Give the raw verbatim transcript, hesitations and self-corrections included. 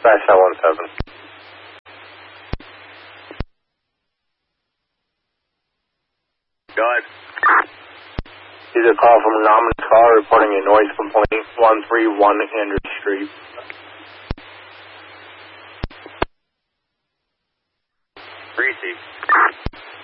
dispatch nine one seven. Go ahead. This is a call from anonymous caller reporting a noise complaint, one three one Andrew Street. Receive.